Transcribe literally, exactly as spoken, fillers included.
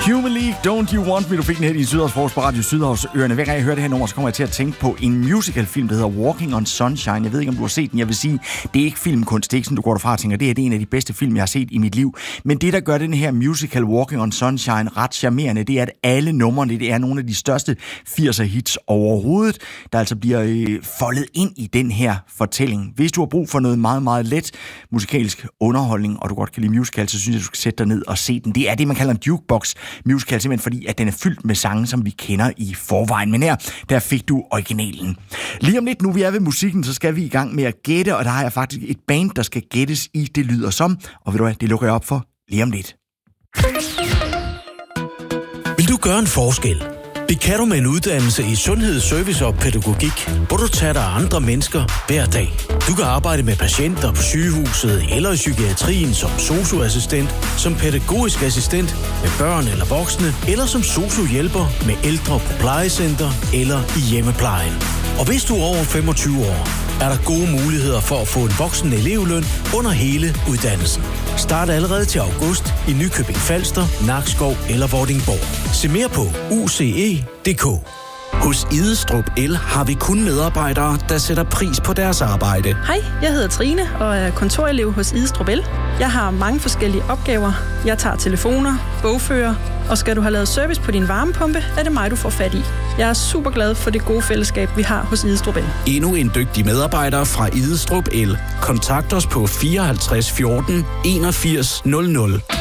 Human League, Don't You Want Me. Du fik den her i Sydhavsfrokost på Radio Sydhavsøerne. Hver gang jeg hører det her nummer, så kommer jeg til at tænke på en musicalfilm, der hedder Walking on Sunshine. Jeg ved ikke, om du har set den. Jeg vil sige, det er ikke filmkunst. Det er ikke sådan, du går derfra og tænker, det her det er en af de bedste film, jeg har set i mit liv. Men det, der gør den her musical Walking on Sunshine ret charmerende, det er, at alle numrene, det er nogle af de største firser hits overhovedet, der altså bliver øh, foldet ind i den her fortælling. Hvis du har brug for noget meget, meget let musikalsk underholdning, og du godt kan lide musical, så synes jeg, du skal sætte dig ned og se den. Det er det, man kalder en jukebox musical, simpelthen fordi, at den er fyldt med sange, som vi kender i forvejen. Men her, der fik du originalen. Lige om lidt, nu vi er ved musikken, så skal vi i gang med at gætte, og der har jeg faktisk et band, der skal gættes i Det Lyder Som. Og ved du hvad, det lukker jeg op for lige om lidt. Vil du gøre en forskel? Det kan du med en uddannelse i sundhed, service og pædagogik, hvor du tager dig af andre mennesker hver dag. Du kan arbejde med patienter på sygehuset eller i psykiatrien som sosu-assistent, som pædagogisk assistent med børn eller voksne, eller som sosu-hjælper med ældre på plejecenter eller i hjemmeplejen. Og hvis du er over femogtyve år, er der gode muligheder for at få en voksen elevløn under hele uddannelsen. Start allerede til august i Nykøbing Falster, Nakskov eller Vordingborg. Se mere på u c e punktum d k. Hos Idestrup El har vi kun medarbejdere, der sætter pris på deres arbejde. Hej, jeg hedder Trine og er kontorelev hos Idestrup El. Jeg har mange forskellige opgaver. Jeg tager telefoner, bogfører, og skal du have lavet service på din varmepumpe, er det mig, du får fat i. Jeg er super glad for det gode fællesskab, vi har hos Idestrup El. Endnu en dygtig medarbejder fra Idestrup El. Kontakt os på fireoghalvtreds fjorten enogfirs nul nul.